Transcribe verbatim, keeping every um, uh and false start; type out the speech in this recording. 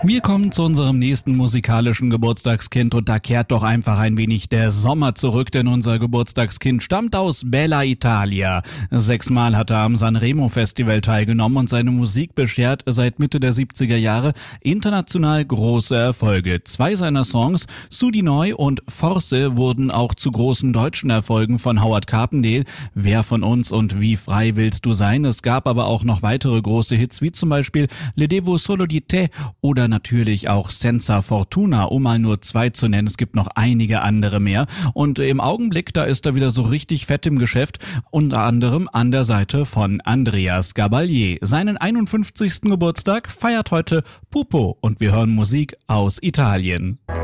Wir kommen zu unserem nächsten musikalischen Geburtstagskind und da kehrt doch einfach ein wenig der Sommer zurück, denn unser Geburtstagskind stammt aus Bella Italia. Sechsmal hat er am Sanremo Festival teilgenommen und seine Musik beschert seit Mitte der siebziger Jahre international große Erfolge. Zwei seiner Songs, Su di Noi und Forse, wurden auch zu großen deutschen Erfolgen von Howard Carpendale. Wer von uns und wie frei willst du sein? Es gab aber auch noch weitere große Hits, wie zum Beispiel Le Devo Solo di Te oder natürlich auch Senza Fortuna, um mal nur zwei zu nennen. Es gibt noch einige andere mehr. Und im Augenblick, da ist er wieder so richtig fett im Geschäft, unter anderem an der Seite von Andreas Gabalier. Seinen einundfünfzigsten Geburtstag feiert heute Pupo und wir hören Musik aus Italien.